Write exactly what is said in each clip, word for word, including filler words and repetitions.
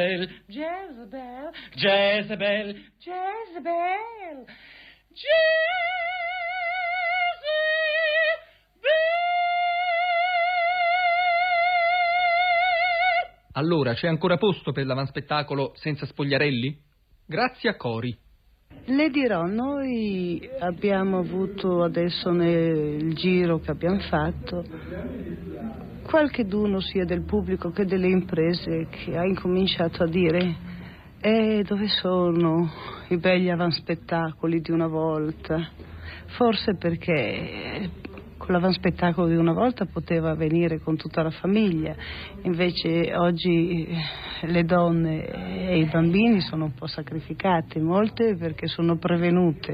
Jezebel, Jezebel, Jezebel, Jezebel. Allora, c'è ancora posto per l'avanspettacolo senza spogliarelli? Grazie a Cori. Le dirò, noi abbiamo avuto adesso nel giro che abbiamo fatto qualcheduno sia del pubblico che delle imprese che ha incominciato a dire eh, dove sono i begli avanspettacoli di una volta? Forse perché con l'avanspettacolo di una volta poteva venire con tutta la famiglia, invece oggi le donne e i bambini sono un po' sacrificati, molte perché sono prevenute,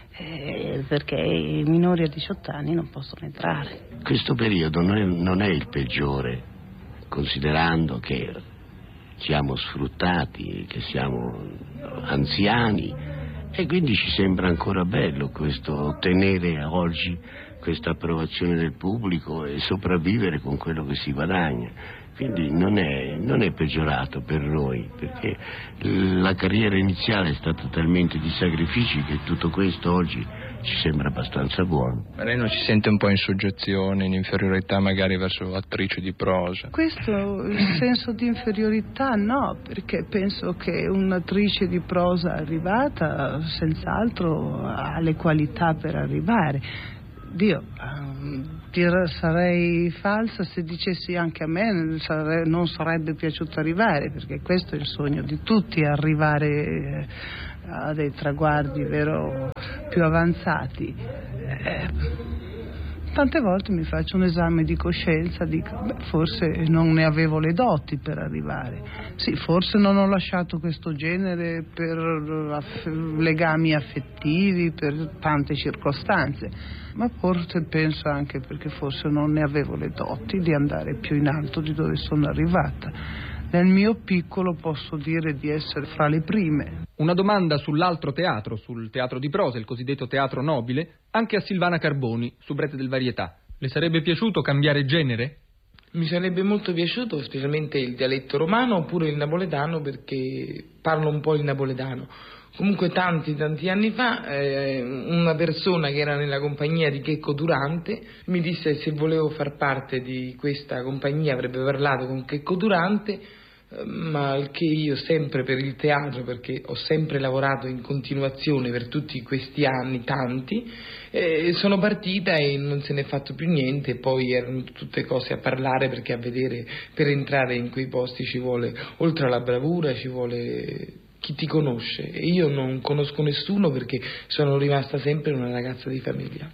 eh, perché i minori a diciotto anni non possono entrare. Questo periodo non è, non è il peggiore, considerando che siamo sfruttati, che siamo anziani, e quindi ci sembra ancora bello questo ottenere oggi questa approvazione del pubblico e sopravvivere con quello che si guadagna. Quindi non è, non è peggiorato per noi, perché la carriera iniziale è stata talmente di sacrifici che tutto questo oggi ci sembra abbastanza buono. Ma lei non si sente un po' in soggezione, in inferiorità magari verso attrici di prosa? Questo, il senso di inferiorità no, perché penso che un'attrice di prosa arrivata senz'altro ha le qualità per arrivare. Dio, dir, sarei falsa se dicessi anche a me sare, non sarebbe piaciuto arrivare, perché questo è il sogno di tutti, arrivare a dei traguardi vero più avanzati. Eh, tante volte mi faccio un esame di coscienza, dico beh, forse non ne avevo le doti per arrivare, sì, forse non ho lasciato questo genere per aff- legami affettivi, per tante circostanze, ma forse penso anche perché forse non ne avevo le doti di andare più in alto di dove sono arrivata. Nel mio piccolo posso dire di essere fra le prime. Una domanda sull'altro teatro, sul teatro di prosa, il cosiddetto teatro nobile, anche a Silvana Carboni, soubrette del Varietà. Le sarebbe piaciuto cambiare genere? Mi sarebbe molto piaciuto, specialmente il dialetto romano oppure il napoletano, perché parlo un po' il napoletano. Comunque tanti tanti anni fa eh, una persona che era nella compagnia di Checco Durante mi disse se volevo far parte di questa compagnia avrebbe parlato con Checco Durante, eh, ma che io sempre per il teatro, perché ho sempre lavorato in continuazione per tutti questi anni, tanti, eh, sono partita e non se ne è fatto più niente, poi erano tutte cose a parlare, perché a vedere per entrare in quei posti ci vuole, oltre alla bravura, ci vuole chi ti conosce, e io non conosco nessuno perché sono rimasta sempre una ragazza di famiglia.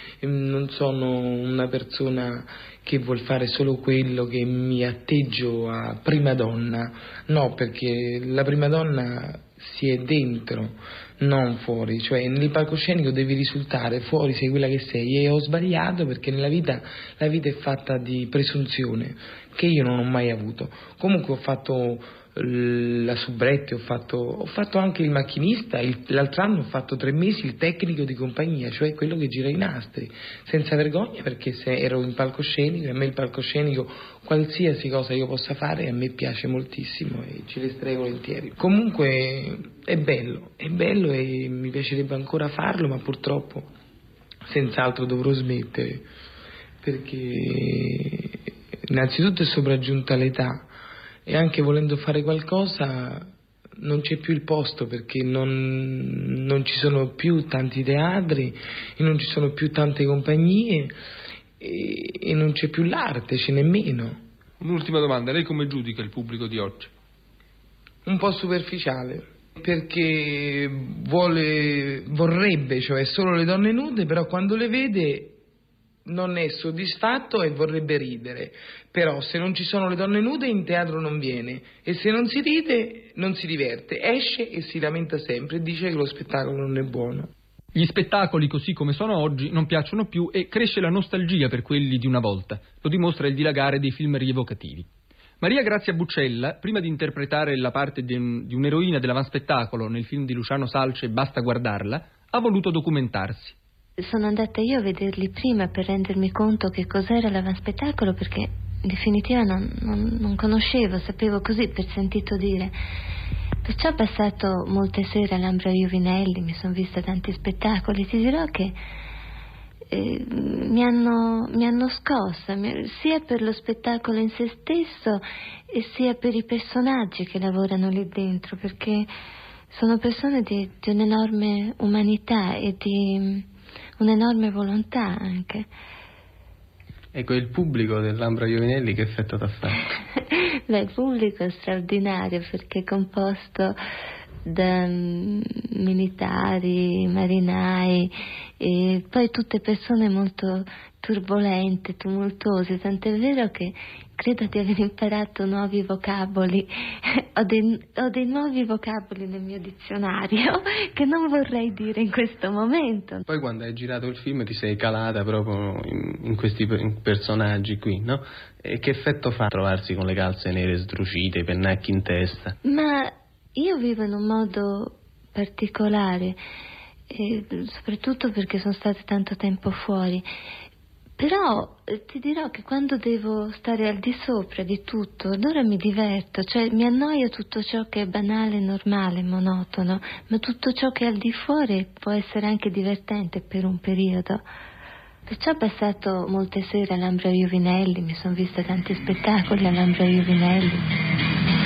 Non sono una persona che vuol fare solo quello, che mi atteggio a prima donna, no, perché la prima donna si è dentro, non fuori, cioè nel palcoscenico devi risultare, fuori sei quella che sei, e ho sbagliato perché nella vita la vita è fatta di presunzione che io non ho mai avuto. Comunque ho fatto la soubrette, ho fatto, ho fatto anche il macchinista, il, l'altro anno ho fatto tre mesi il tecnico di compagnia, cioè quello che gira i nastri, senza vergogna, perché se ero in palcoscenico, e a me il palcoscenico, qualsiasi cosa io possa fare, a me piace moltissimo e ci resterei volentieri. Comunque è bello, è bello e mi piacerebbe ancora farlo, ma purtroppo senz'altro dovrò smettere, perché innanzitutto è sopraggiunta l'età, e anche volendo fare qualcosa non c'è più il posto, perché non, non ci sono più tanti teatri e non ci sono più tante compagnie e, e non c'è più l'arte, ce n'è meno. Un'ultima domanda, lei come giudica il pubblico di oggi? Un po' superficiale, perché vuole, vorrebbe, cioè solo le donne nude, però quando le vede non è soddisfatto e vorrebbe ridere, però se non ci sono le donne nude in teatro non viene, e se non si ride non si diverte, esce e si lamenta sempre e dice che lo spettacolo non è buono. Gli spettacoli così come sono oggi non piacciono più e cresce la nostalgia per quelli di una volta, lo dimostra il dilagare dei film rievocativi. Maria Grazia Buccella, prima di interpretare la parte di, un, di un'eroina dell'avanspettacolo nel film di Luciano Salce Basta guardarla, ha voluto documentarsi. Sono andata io a vederli prima per rendermi conto che cos'era l'avanspettacolo, perché in definitiva non, non, non conoscevo, sapevo così per sentito dire. Perciò ho passato molte sere all'Ambra Iovinelli, mi sono vista tanti spettacoli. Ti dirò che eh, mi hanno, mi hanno scossa, sia per lo spettacolo in se stesso e sia per i personaggi che lavorano lì dentro, perché sono persone di, di un'enorme umanità e di un'enorme volontà anche. Ecco, il pubblico dell'Ambra Iovinelli che effetto t'ha fatto? Beh, il pubblico è straordinario perché è composto da um, militari, marinai e poi tutte persone molto turbolente, tumultuose, tant'è vero che credo di aver imparato nuovi vocaboli, ho, dei, ho dei nuovi vocaboli nel mio dizionario che non vorrei dire in questo momento. Poi quando hai girato il film ti sei calata proprio in, in questi in personaggi qui, no? E che effetto fa trovarsi con le calze nere sdrucite, i pennacchi in testa? Ma io vivo in un modo particolare, e soprattutto perché sono stata tanto tempo fuori. Però eh, ti dirò che quando devo stare al di sopra di tutto, allora mi diverto, cioè mi annoia tutto ciò che è banale, normale, monotono, ma tutto ciò che è al di fuori può essere anche divertente per un periodo. Perciò ho passato molte sere all'Ambra Iovinelli, mi sono vista tanti spettacoli all'Ambra Iovinelli.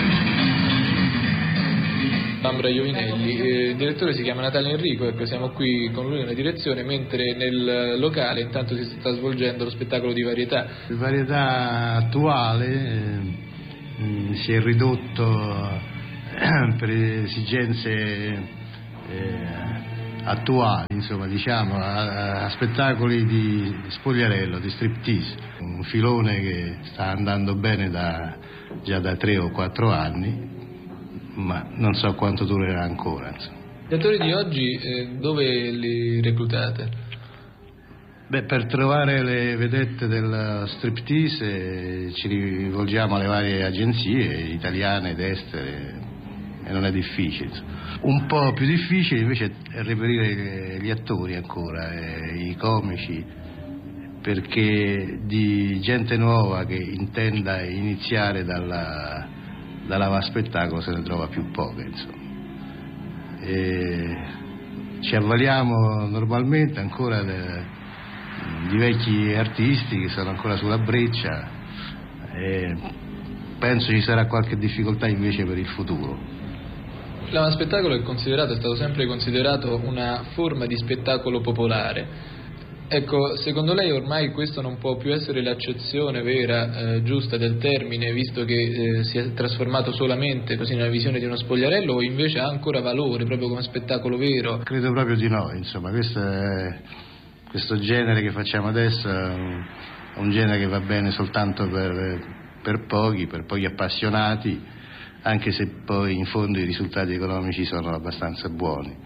Ambra Iovinelli, eh, il direttore si chiama Natale Enrico, ecco, siamo qui con lui nella direzione, mentre nel locale intanto si sta svolgendo lo spettacolo di varietà. Il varietà attuale eh, si è ridotto eh, per esigenze eh, attuali, insomma, diciamo, a, a spettacoli di spogliarello, di striptease, un filone che sta andando bene da, già da tre o quattro anni, ma non so quanto durerà ancora, insomma. Gli attori di oggi eh, dove li reclutate? Beh, per trovare le vedette del striptease eh, ci rivolgiamo alle varie agenzie italiane ed estere e non è difficile, insomma. Un po' più difficile invece è reperire gli attori ancora, eh, i comici, perché di gente nuova che intenda iniziare dalla dalla spettacolo se ne trova più poca, insomma. E ci avvaliamo normalmente ancora de, di vecchi artisti che sono ancora sulla breccia e penso ci sarà qualche difficoltà invece per il futuro. L'Ama Spettacolo è considerato, è stato sempre considerato una forma di spettacolo popolare. Ecco, secondo lei ormai questo non può più essere l'accezione vera, eh, giusta del termine, visto che eh, si è trasformato solamente così nella visione di uno spogliarello, o invece ha ancora valore proprio come spettacolo vero? Credo proprio di no, insomma, questo, è, questo genere che facciamo adesso è un, è un genere che va bene soltanto per, per pochi, per pochi appassionati, anche se poi in fondo i risultati economici sono abbastanza buoni.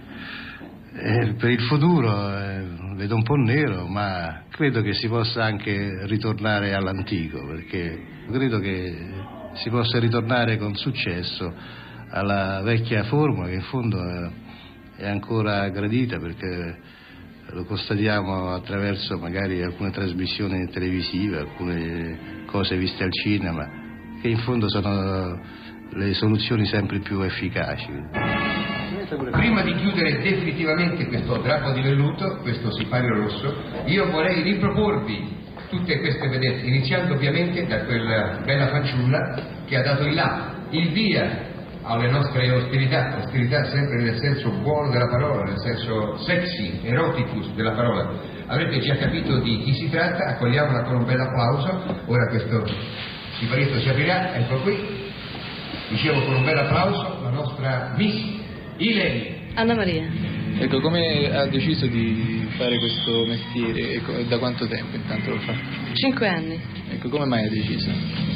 Eh, per il futuro eh, vedo un po' nero, ma credo che si possa anche ritornare all'antico, perché credo che si possa ritornare con successo alla vecchia formula che in fondo eh, è ancora gradita, perché lo constatiamo attraverso magari alcune trasmissioni televisive, alcune cose viste al cinema, che in fondo sono le soluzioni sempre più efficaci. Prima di chiudere definitivamente questo drappo di velluto, questo sipario rosso, io vorrei riproporvi tutte queste vedette, iniziando ovviamente da quella bella fanciulla che ha dato il là, il via alle nostre ostilità, ostilità sempre nel senso buono della parola, nel senso sexy, eroticus della parola. Avrete già capito di chi si tratta, accogliamola con un bel applauso. Ora questo siparietto si aprirà, ecco qui, dicevo con un bel applauso, la nostra Miss Ileni. Anna Maria. Ecco, come ha deciso di fare questo mestiere e da quanto tempo intanto lo fa? Cinque anni. Ecco, come mai ha deciso?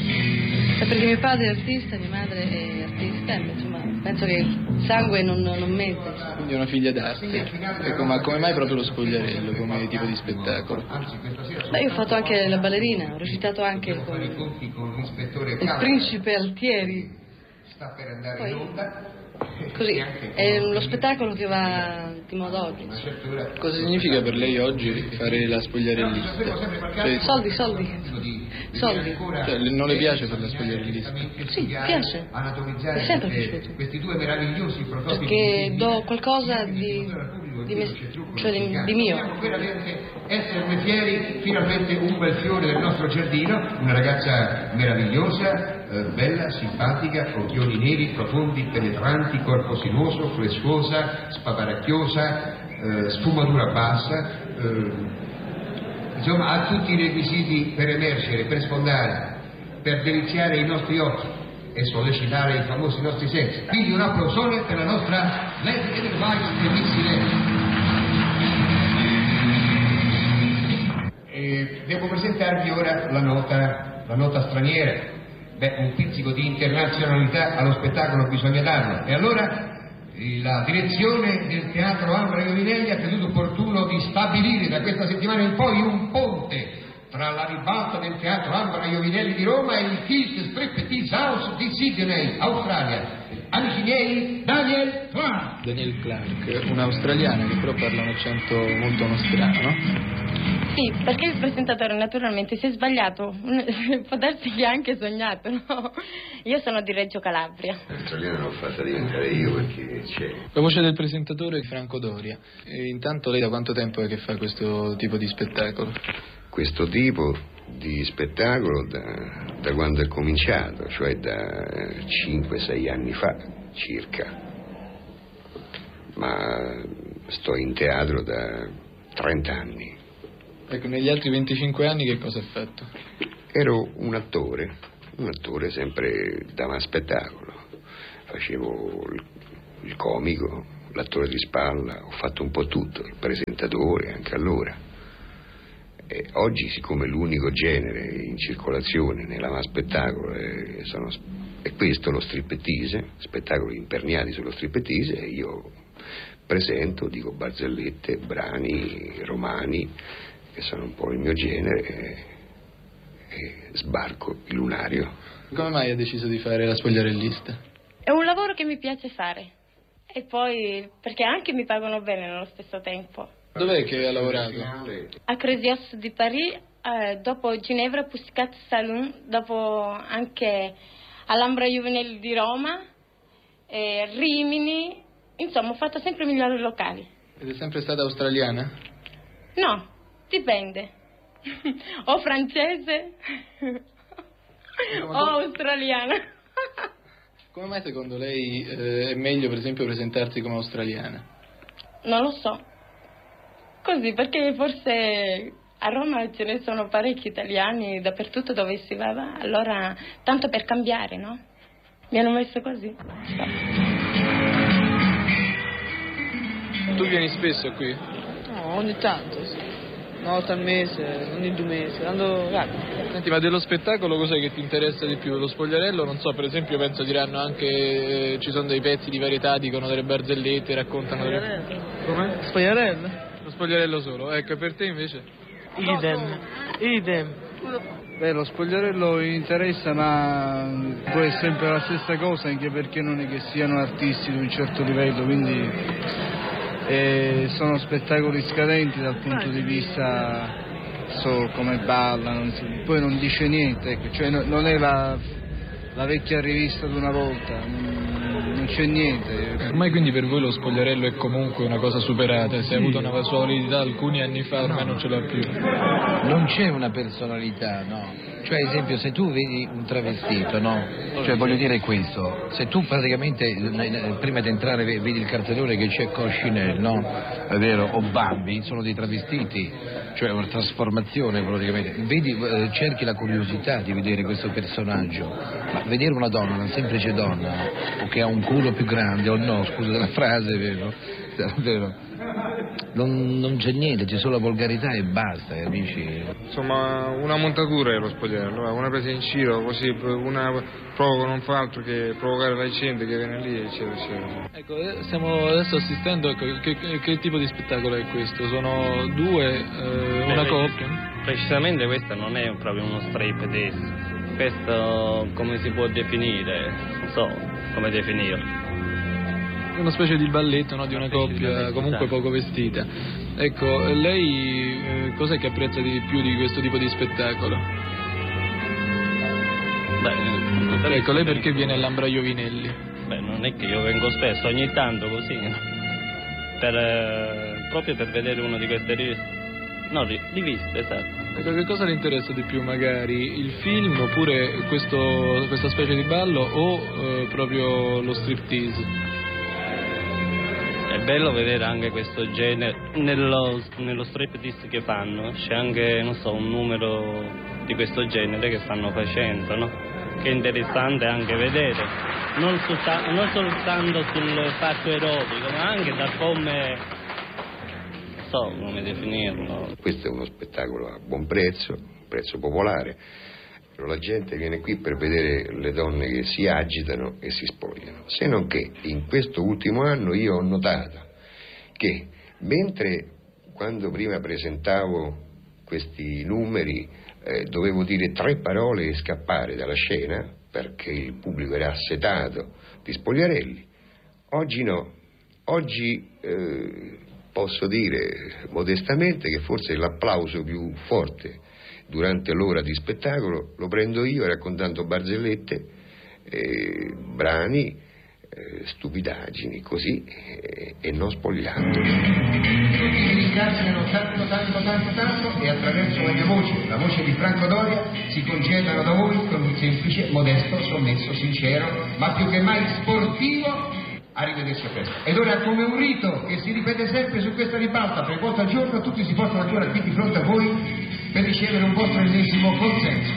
È perché mio padre è artista, mia madre è artista, e insomma penso che il sangue non, non mente. Quindi è una figlia d'arte. Ecco, ma come mai proprio lo spogliarello come tipo di spettacolo? Beh, io ho fatto anche la ballerina, ho recitato anche con il principe Altieri. sta per andare Poi, in onda. Così, è lo spettacolo che va di moda oggi. Cosa significa per lei oggi fare la spogliarellista? Cioè, Soldi, soldi. Soldi. Cioè, non le piace fare la spogliarellista? Sì, piace. Mi è sempre piaciuto. Questi due meravigliosi prototipi. Perché do qualcosa di, di, me, cioè di, di mio. Esserne fieri, finalmente un bel fiore del nostro giardino, una ragazza meravigliosa, eh, bella, simpatica, occhioni neri, profondi, penetranti, corpo sinuoso, flessuosa, spavaracchiosa, eh, sfumatura bassa, eh, insomma ha tutti i requisiti per emergere, per sfondare, per deliziare i nostri occhi e sollecitare i famosi nostri sensi. Quindi un applausone per la nostra Lady Edelweiss bellissima. E devo presentarvi ora la nota, la nota straniera. Beh, un pizzico di internazionalità allo spettacolo bisogna darlo. E allora la direzione del Teatro Ambra Iovinelli ha creduto opportuno di stabilire da questa settimana in poi un ponte tra la ribalta del Teatro Ambra Iovinelli di Roma e il Kiss Striptease House di Sydney, Australia. Amici miei, Daniel Clark. Daniel Clark, un'australiana che però parla un accento molto nostrano, no? Sì, perché il presentatore naturalmente si è sbagliato, può darsi che ha anche sognato, no? Io sono di Reggio Calabria. L'australiana l'ho fatta diventare io perché c'è. La voce del presentatore è Franco Doria. E intanto lei da quanto tempo è che fa questo tipo di spettacolo? Questo tipo di spettacolo da, da quando è cominciato, cioè da cinque sei anni fa circa. Ma sto in teatro da trenta anni. Ecco, negli altri venticinque anni che cosa ha fatto? Ero un attore, un attore sempre da spettacolo. Facevo il, il comico, l'attore di spalla, ho fatto un po' tutto, il presentatore anche allora. E oggi, siccome l'unico genere in circolazione nella spettacolo è, sono, è questo, lo striptease, spettacoli imperniati sullo striptease, e io presento, dico barzellette, brani romani, che sono un po' il mio genere, e, e sbarco il lunario. Come mai ha deciso di fare la spogliarellista? È un lavoro che mi piace fare e poi perché anche mi pagano bene nello stesso tempo. Dov'è che ha lavorato? A Cresios di Paris, eh, dopo Ginevra Pussycat Saloon, dopo anche all'Ambra Iovinelli di Roma, eh, Rimini, insomma ho fatto sempre migliori locali. Ed è sempre stata australiana? No. Dipende. O francese o australiana. Come mai secondo lei eh, è meglio per esempio presentarsi come australiana? Non lo so. Così, perché forse a Roma ce ne sono parecchi italiani dappertutto dove si va, allora tanto per cambiare, no? Mi hanno messo così. Tu vieni spesso qui? No, ogni tanto, sì. Una volta al mese, ogni due mesi, quando guarda. Senti, ma dello spettacolo cos'è che ti interessa di più? Lo spogliarello, non so, per esempio penso diranno anche eh, ci sono dei pezzi di varietà, dicono delle barzellette, raccontano delle... Come? Spogliarello? Lo spogliarello solo, ecco, e per te invece? Idem, idem. Beh, lo spogliarello interessa, ma poi è sempre la stessa cosa, anche perché non è che siano artisti di un certo livello, quindi... E sono spettacoli scadenti dal punto di vista so come ballano, poi non dice niente, ecco, cioè no, non è la, la vecchia rivista di una volta, non, non c'è niente. Ormai quindi per voi lo spogliarello è comunque una cosa superata, se sì. Ha avuto una sua validità alcuni anni fa ormai no. Non ce l'ha più. Non c'è una personalità, no. Cioè, ad esempio, se tu vedi un travestito, no? Cioè, voglio dire questo, se tu praticamente, prima di entrare vedi il cartellone che c'è Coccinelle, no? È vero, o Bambi, sono dei travestiti, cioè una trasformazione praticamente. Vedi, cerchi la curiosità di vedere questo personaggio, ma vedere una donna, una semplice donna, o che ha un culo più grande, o no, scusa la frase, vero? Vero? Non, non c'è niente, c'è solo la volgarità e basta, capisci? Insomma, una montatura è lo spogliarello, una presa in giro, così una provoca, non fa altro che provocare la gente che viene lì, eccetera, eccetera. Ecco, stiamo adesso assistendo, ecco, che, che, che tipo di spettacolo è questo? Sono due, eh, una coppia? Precisamente questa non è proprio uno striptease, Questo come si può definire? Non so come definirlo. Una specie di balletto, no? Di una, una coppia di comunque poco vestita. Ecco, lei eh, cos'è che apprezza di più di questo tipo di spettacolo? Beh, ecco, lei perché viene all'Ambra Iovinelli? Beh, non è che io vengo spesso, ogni tanto così, no? per, eh, proprio per vedere uno di queste riviste. No, riviste, esatto. Ecco, che cosa le interessa di più magari? Il film oppure questo, questa specie di ballo o eh, proprio lo striptease? È bello vedere anche questo genere nello, nello striptease che fanno, c'è anche, non so, un numero di questo genere che stanno facendo, no? Che è interessante anche vedere, non, solta, non soltanto sul fatto erotico, ma anche da come, non so come definirlo. Questo è uno spettacolo a buon prezzo, un prezzo popolare. La gente viene qui per vedere le donne che si agitano e si spogliano, se non che in questo ultimo anno io ho notato che mentre quando prima presentavo questi numeri eh, dovevo dire tre parole e scappare dalla scena perché il pubblico era assetato di spogliarelli, oggi no, oggi eh, posso dire modestamente che forse l'applauso più forte durante l'ora di spettacolo lo prendo io raccontando barzellette, eh, brani, eh, stupidaggini, così, eh, e non spogliando. Tutti si ringraziano tanto, tanto, tanto, tanto e attraverso la mia voce, la voce di Franco Doria, si concedano da voi con un semplice, modesto, sommesso, sincero, ma più che mai sportivo. Arrivederci a presto. Ed ora, come un rito che si ripete sempre su questa ribalta, tre volte al giorno, tutti si portano ancora qui di fronte a voi per ricevere un vostro ennesimo consenso.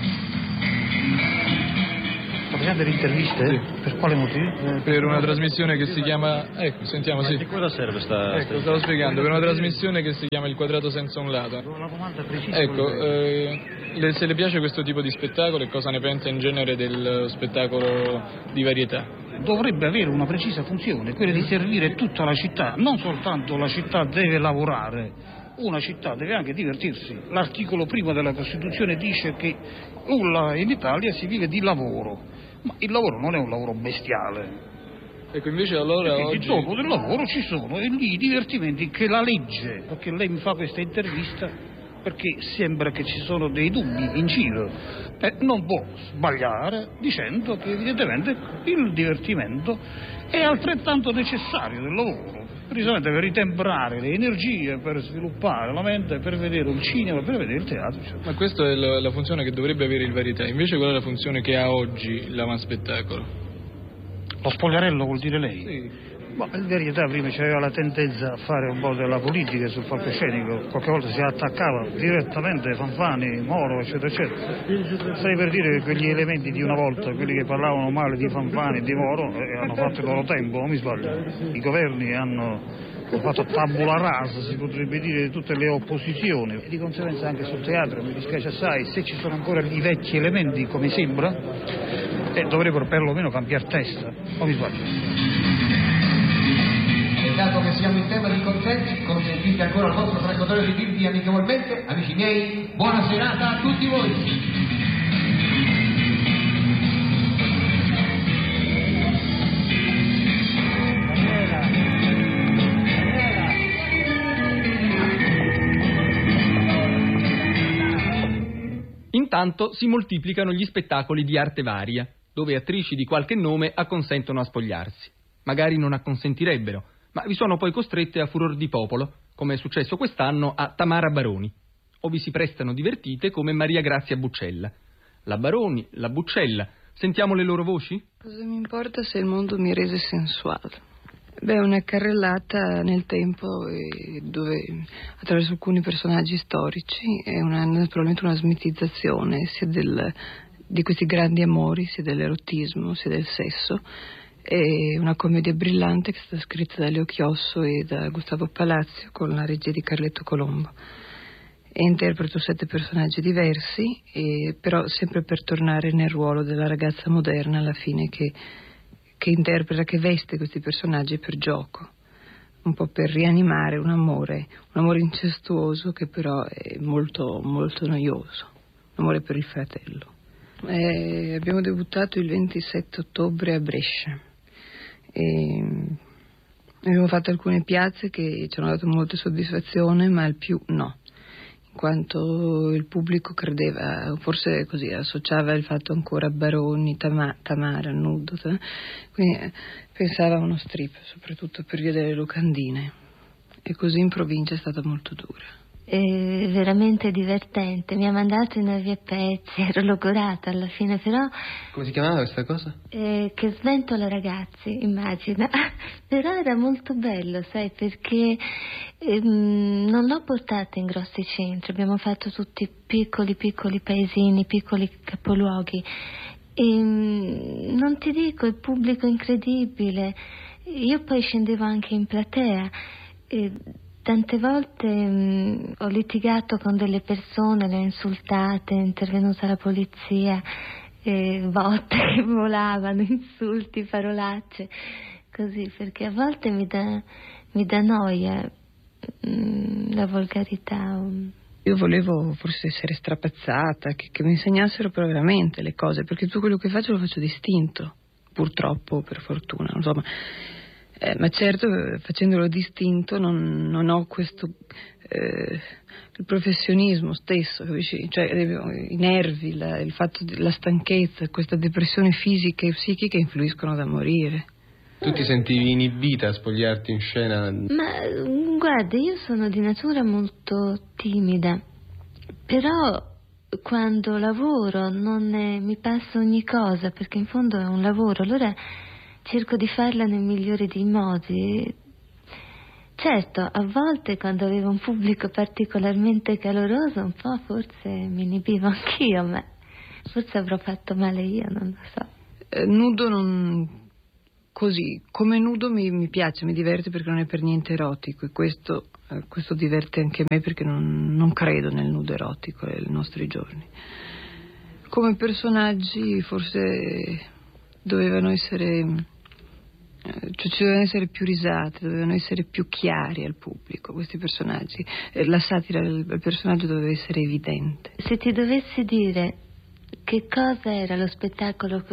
Facciamo delle interviste? Sì. Per quale motivo? Per una trasmissione che si chiama... Ecco, sentiamo, sì. Di cosa serve sta... Ecco, stavo spiegando, per una trasmissione che si chiama Il quadrato senza un lato. Una domanda precisa. Ecco, eh, le, se le piace questo tipo di spettacolo e cosa ne pensa in genere del spettacolo di varietà? Dovrebbe avere una precisa funzione, quella di servire tutta la città, non soltanto la città deve lavorare, una città deve anche divertirsi. L'articolo primo della Costituzione dice che in Italia si vive di lavoro, ma il lavoro non è un lavoro bestiale. Ecco, invece allora e oggi... dopo del lavoro ci sono e lì i divertimenti che la legge, perché lei mi fa questa intervista perché sembra che ci sono dei dubbi in giro, eh, non può sbagliare dicendo che evidentemente il divertimento è altrettanto necessario del lavoro, precisamente per ritemprare le energie, per sviluppare la mente, per vedere il cinema, per vedere il teatro. Cioè. Ma questa è la, la funzione che dovrebbe avere il Varietà, invece qual è la funzione che ha oggi l'avanspettacolo? Lo spogliarello vuol dire lei? Sì. Ma in verità prima c'aveva la tendenza a fare un po' della politica sul palcoscenico, qualche volta si attaccava direttamente Fanfani, Moro, eccetera, eccetera. Stai per dire che quegli elementi di una volta, quelli che parlavano male di Fanfani e di Moro, eh, hanno fatto il loro tempo, non mi sbaglio. I governi hanno fatto tabula rasa, si potrebbe dire, di tutte le opposizioni. E di conseguenza anche sul teatro, mi dispiace assai, se ci sono ancora i vecchi elementi, come sembra, eh, dovrebbero perlomeno cambiare testa, non mi sbaglio. Dato che siamo in tema di consensi, consentite ancora al vostro Franco Doria di dirvi amichevolmente, amici miei, buona serata a tutti voi. Intanto si moltiplicano gli spettacoli di arte varia, dove attrici di qualche nome acconsentono a spogliarsi. Magari non acconsentirebbero, ma vi sono poi costrette a furor di popolo, come è successo quest'anno a Tamara Baroni, o vi si prestano divertite come Maria Grazia Buccella. La Baroni, la Buccella, sentiamo le loro voci? Cosa mi importa se il mondo mi rese sensuale? Beh, una carrellata nel tempo eh, dove attraverso alcuni personaggi storici è una, naturalmente una smitizzazione sia del, di questi grandi amori, sia dell'erotismo, sia del sesso. È una commedia brillante che è stata scritta da Leo Chiosso e da Gustavo Palazzo con la regia di Carletto Colombo. E interpreto sette personaggi diversi, e, però sempre per tornare nel ruolo della ragazza moderna alla fine che, che interpreta, che veste questi personaggi per gioco, un po' per rianimare un amore, un amore incestuoso che però è molto, molto noioso, un amore per il fratello. Eh, abbiamo debuttato il ventisette ottobre a Brescia e abbiamo fatto alcune piazze che ci hanno dato molta soddisfazione, ma al più no, in quanto il pubblico credeva, forse così associava il fatto ancora a Baroni, Tama, Tamara, Nudo, quindi pensava a uno strip, soprattutto per via delle locandine, e così in provincia è stata molto dura. È veramente divertente, mi ha mandato in via pezzi, ero logorata alla fine, però... Come si chiamava questa cosa? Eh, che sventola ragazzi, immagina. Però era molto bello, sai, perché ehm, non l'ho portata in grossi centri, abbiamo fatto tutti piccoli piccoli paesini, piccoli capoluoghi, e ehm, non ti dico, il pubblico incredibile. Io poi scendevo anche in platea e tante volte mh, ho litigato con delle persone, le ho insultate, è intervenuta la polizia, eh, botte che volavano, insulti, parolacce, così, perché a volte mi dà, mi dà noia mh, la volgarità. Io volevo forse essere strapazzata, che, che mi insegnassero però veramente le cose, perché tutto quello che faccio lo faccio distinto, purtroppo, per fortuna, insomma. Eh, ma certo, facendolo distinto non, non ho questo eh, il professionismo stesso, capisci? Cioè i nervi, la, il fatto la stanchezza, questa depressione fisica e psichica influiscono da morire. Tu ti sentivi inibita a spogliarti in scena? Ma guarda, io sono di natura molto timida, però quando lavoro non è, mi passa ogni cosa, perché in fondo è un lavoro, allora cerco di farla nel migliore dei modi. Certo, a volte quando avevo un pubblico particolarmente caloroso un po' forse mi inibivo anch'io, ma forse avrò fatto male io, non lo so. Eh, nudo non... così, come nudo mi, mi piace, mi diverte perché non è per niente erotico, e questo, eh, questo diverte anche me perché non, non credo nel nudo erotico nei nostri giorni. Come personaggi forse dovevano essere... cioè ci dovevano essere più risate, dovevano essere più chiari al pubblico questi personaggi, la satira del personaggio doveva essere evidente. Se ti dovessi dire che cosa era lo spettacolo